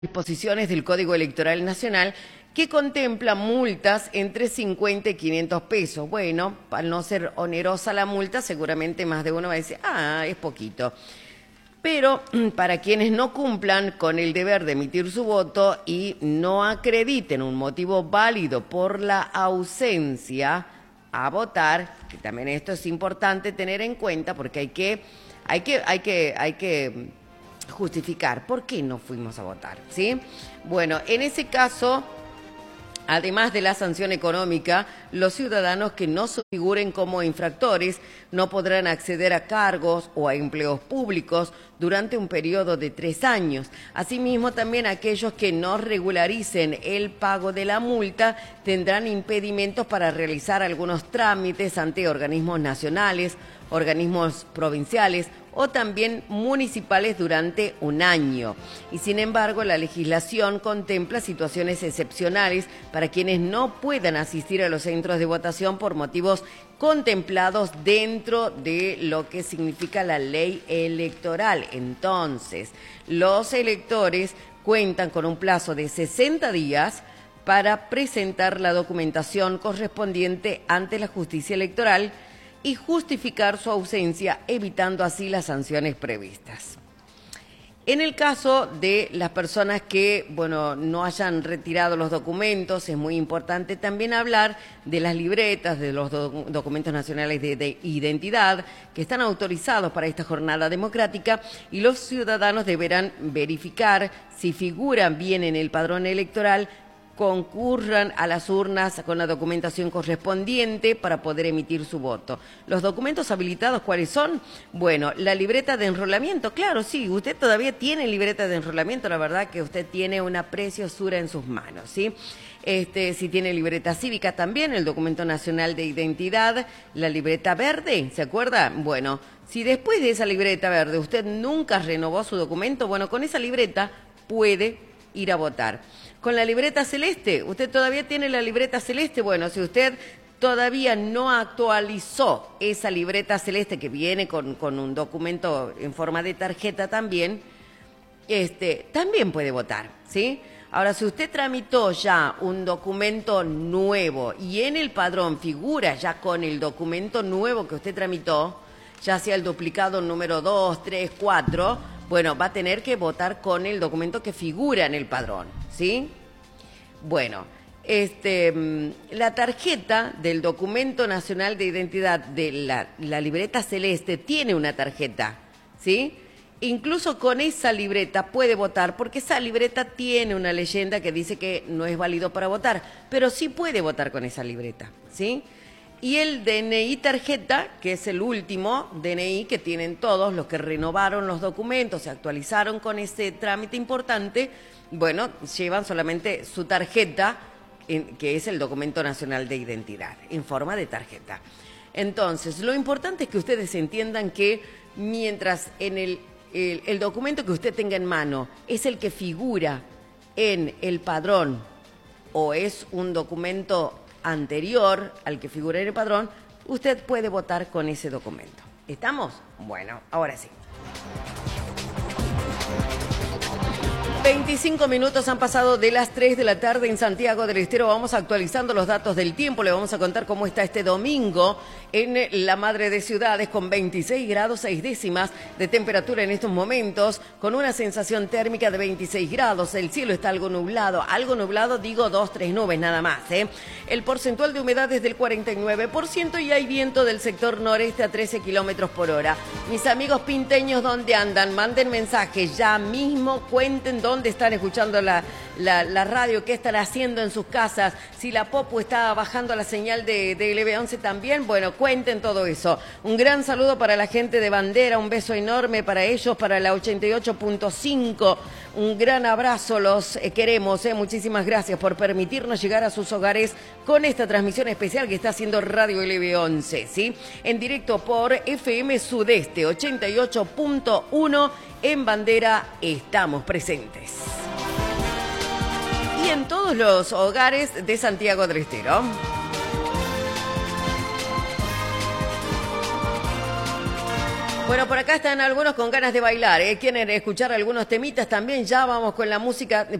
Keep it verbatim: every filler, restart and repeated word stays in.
Disposiciones del Código Electoral Nacional que contempla multas entre cincuenta y quinientos pesos. Bueno, al no ser onerosa la multa, seguramente más de uno va a decir, ah, es poquito. Pero para quienes no cumplan con el deber de emitir su voto y no acrediten un motivo válido por la ausencia a votar, que también esto es importante tener en cuenta porque hay que, hay que, hay que, hay que justificar por qué no fuimos a votar, ¿sí? Bueno, en ese caso, además de la sanción económica, los ciudadanos que no se figuren como infractores no podrán acceder a cargos o a empleos públicos durante un periodo de tres años. Asimismo, también aquellos que no regularicen el pago de la multa tendrán impedimentos para realizar algunos trámites ante organismos nacionales, organismos provinciales o también municipales durante un año. Y sin embargo, la legislación contempla situaciones excepcionales para quienes no puedan asistir a los centros de votación por motivos contemplados dentro de lo que significa la ley electoral. Entonces, los electores cuentan con un plazo de sesenta días para presentar la documentación correspondiente ante la justicia electoral y justificar su ausencia, evitando así las sanciones previstas. En el caso de las personas que, bueno, no hayan retirado los documentos, es muy importante también hablar de las libretas, de los do documentos nacionales de, de identidad que están autorizados para esta jornada democrática y los ciudadanos deberán verificar si figuran bien en el padrón electoral, concurran a las urnas con la documentación correspondiente para poder emitir su voto. ¿Los documentos habilitados cuáles son? Bueno, la libreta de enrolamiento, claro, sí, usted todavía tiene libreta de enrolamiento, la verdad que usted tiene una preciosura en sus manos, ¿sí? Este, si tiene libreta cívica también, el documento nacional de identidad, la libreta verde, ¿se acuerda? Bueno, si después de esa libreta verde usted nunca renovó su documento, bueno, con esa libreta puede ir a votar. Con la libreta celeste, ¿usted todavía tiene la libreta celeste? Bueno, si usted todavía no actualizó esa libreta celeste que viene con, con un documento en forma de tarjeta también, este, también puede votar, ¿sí? Ahora, si usted tramitó ya un documento nuevo y en el padrón figura ya con el documento nuevo que usted tramitó, ya sea el duplicado número dos, tres, cuatro, bueno, va a tener que votar con el documento que figura en el padrón, ¿sí? Bueno, este, la tarjeta del documento nacional de identidad de la, la libreta celeste tiene una tarjeta, ¿sí? Incluso con esa libreta puede votar porque esa libreta tiene una leyenda que dice que no es válido para votar, pero sí puede votar con esa libreta, ¿sí? Y el D N I tarjeta, que es el último D N I que tienen todos los que renovaron los documentos, se actualizaron con ese trámite importante, bueno, llevan solamente su tarjeta, en, que es el documento nacional de identidad, en forma de tarjeta. Entonces, lo importante es que ustedes entiendan que mientras en el, el, el documento que usted tenga en mano es el que figura en el padrón o es un documento anterior al que figura en el padrón, usted puede votar con ese documento. ¿Estamos? Bueno, ahora sí. veinticinco minutos han pasado de las tres de la tarde en Santiago del Estero. Vamos actualizando los datos del tiempo. Le vamos a contar cómo está este domingo en la madre de ciudades con veintiséis grados seis décimas de temperatura en estos momentos, con una sensación térmica de veintiséis grados. El cielo está algo nublado. Algo nublado, digo, dos, tres nubes nada más, ¿eh? El porcentual de humedad es del cuarenta y nueve por ciento y hay viento del sector noreste a trece kilómetros por hora. Mis amigos pinteños, ¿dónde andan? Manden mensajes ya mismo, cuenten dónde están escuchando la, la, la radio, qué están haciendo en sus casas, si la Popu está bajando la señal de, de L B once también, bueno, cuenten todo eso. Un gran saludo para la gente de Bandera, un beso enorme para ellos, para la ochenta y ocho punto cinco, un gran abrazo, los eh, queremos, eh. Muchísimas gracias por permitirnos llegar a sus hogares con esta transmisión especial que está haciendo Radio L B once, ¿sí? En directo por F M Sudeste ochenta y ocho punto uno. En Bandera estamos presentes. Y en todos los hogares de Santiago del Estero. Bueno, por acá están algunos con ganas de bailar, ¿eh? Quieren escuchar algunos temitas también. Ya vamos con la música